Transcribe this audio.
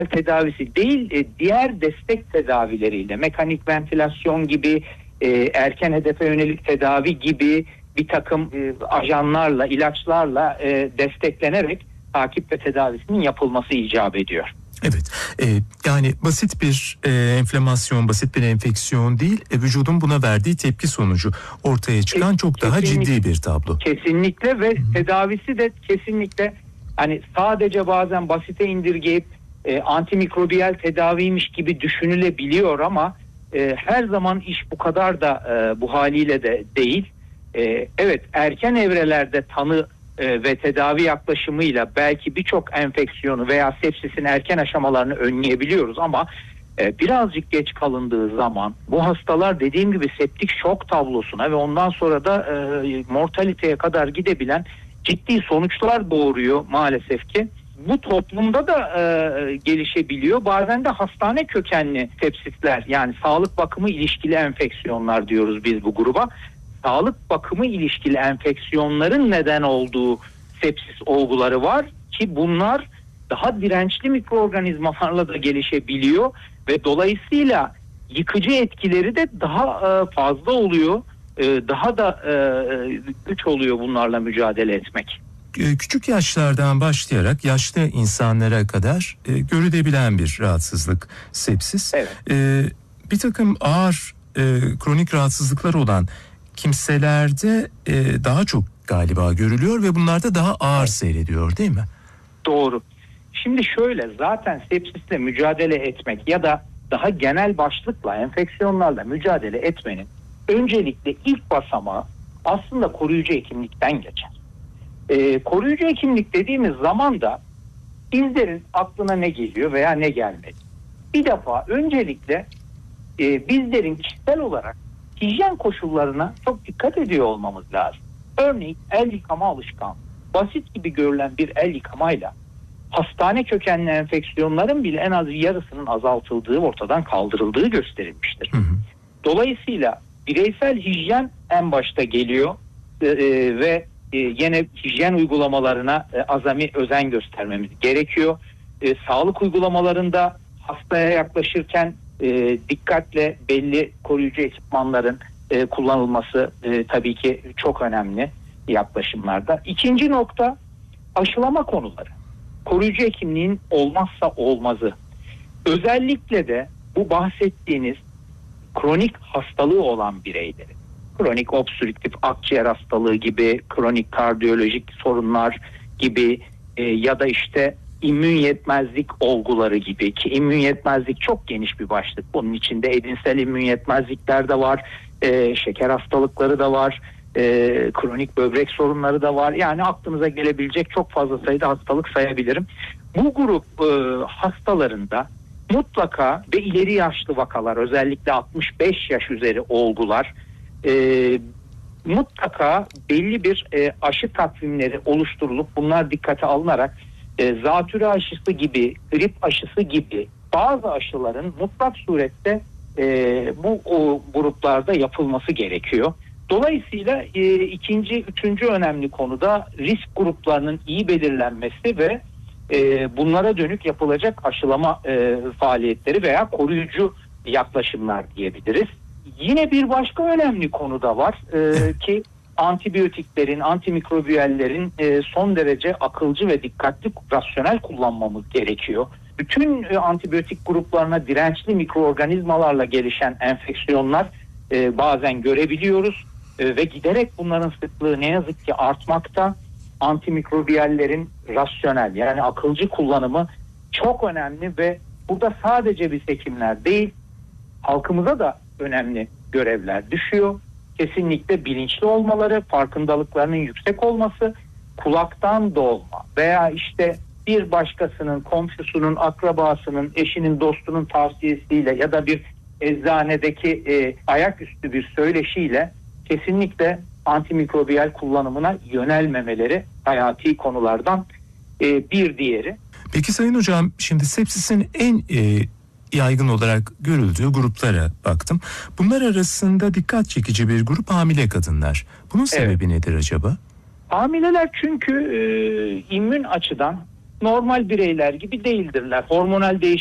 tedavisi değil, diğer destek tedavileriyle, mekanik ventilasyon gibi, erken hedefe yönelik tedavi gibi bir takım ajanlarla, ilaçlarla desteklenerek takip ve tedavisinin yapılması icap ediyor. Evet, yani basit bir enflamasyon, basit bir enfeksiyon değil, vücudun buna verdiği tepki sonucu ortaya çıkan çok daha ciddi bir tablo. Kesinlikle ve tedavisi de kesinlikle hani sadece bazen basite indirgeyip antimikrobiyal tedaviymiş gibi düşünülebiliyor ama her zaman iş bu kadar da bu haliyle de değil. Evet, erken evrelerde tanı ve tedavi yaklaşımıyla belki birçok enfeksiyonu veya sepsisin erken aşamalarını önleyebiliyoruz ama birazcık geç kalındığı zaman bu hastalar dediğim gibi septik şok tablosuna ve ondan sonra da mortaliteye kadar gidebilen ciddi sonuçlar doğuruyor maalesef ki. Bu toplumda da gelişebiliyor. Bazen de hastane kökenli sepsisler, yani sağlık bakımı ilişkili enfeksiyonlar diyoruz biz bu gruba. Sağlık bakımı ilişkili enfeksiyonların neden olduğu sepsis olguları var ki bunlar daha dirençli mikroorganizmalarla da gelişebiliyor ve dolayısıyla yıkıcı etkileri de daha fazla oluyor. Daha da güç oluyor bunlarla mücadele etmek. Küçük yaşlardan başlayarak yaşlı insanlara kadar görülebilen bir rahatsızlık sepsis. Evet. Bir takım ağır kronik rahatsızlıklar olan kimselerde daha çok galiba görülüyor ve bunlarda daha ağır seyrediyor, değil mi? Doğru. Şimdi şöyle, zaten sepsisle mücadele etmek ya da daha genel başlıkla enfeksiyonlarla mücadele etmenin öncelikle ilk basamağı aslında koruyucu hekimlikten geçer. Koruyucu hekimlik dediğimiz zaman da bizlerin aklına ne geliyor veya ne gelmedi? Bir defa öncelikle bizlerin kişisel olarak hijyen koşullarına çok dikkat ediyor olmamız lazım. Örneğin el yıkama alışkanlığı. Basit gibi görülen bir el yıkamayla hastane kökenli enfeksiyonların bile en az yarısının azaltıldığı, ortadan kaldırıldığı gösterilmiştir. Dolayısıyla bireysel hijyen en başta geliyor ve yine hijyen uygulamalarına azami özen göstermemiz gerekiyor. Sağlık uygulamalarında hastaya yaklaşırken dikkatle belli koruyucu ekipmanların kullanılması tabii ki çok önemli yaklaşımlarda. İkinci nokta, aşılama konuları. Koruyucu hekimliğin olmazsa olmazı. Özellikle de bu bahsettiğiniz kronik hastalığı olan bireyleri, kronik obstrüktif akciğer hastalığı gibi, kronik kardiyolojik sorunlar gibi ya da işte immün yetmezlik olguları gibi, ki immün yetmezlik çok geniş bir başlık. Bunun içinde edinsel immün yetmezlikler de var, şeker hastalıkları da var, kronik böbrek sorunları da var. Yani aklınıza gelebilecek çok fazla sayıda hastalık sayabilirim. Bu grup hastalarında mutlaka ve ileri yaşlı vakalar, özellikle 65 yaş üzeri olgular, mutlaka belli bir aşı takvimleri oluşturulup bunlar dikkate alınarak zatürre aşısı gibi, grip aşısı gibi bazı aşıların mutlak surette bu gruplarda yapılması gerekiyor. Dolayısıyla üçüncü önemli konu da risk gruplarının iyi belirlenmesi ve bunlara dönük yapılacak aşılama faaliyetleri veya koruyucu yaklaşımlar diyebiliriz. Yine bir başka önemli konu da var ki antibiyotiklerin, antimikrobiyallerin son derece akılcı ve dikkatli, rasyonel kullanmamız gerekiyor. Bütün antibiyotik gruplarına dirençli mikroorganizmalarla gelişen enfeksiyonlar bazen görebiliyoruz ve giderek bunların sıklığı ne yazık ki artmakta. Antimikrobiyallerin rasyonel, yani akılcı kullanımı çok önemli ve burada sadece biz hekimler değil, halkımıza da önemli görevler düşüyor. Kesinlikle bilinçli olmaları, farkındalıklarının yüksek olması, kulaktan dolma veya işte bir başkasının, komşusunun, akrabasının, eşinin, dostunun tavsiyesiyle ya da bir eczanedeki ayaküstü bir söyleşiyle kesinlikle antimikrobiyal kullanımına yönelmemeleri hayati konulardan bir diğeri. Peki Sayın Hocam, şimdi sepsisin en yaygın olarak görüldüğü gruplara baktım. Bunlar arasında dikkat çekici bir grup hamile kadınlar. Bunun sebebi nedir acaba? Hamileler çünkü immün açıdan normal bireyler gibi değildirler. Hormonal değişiklikler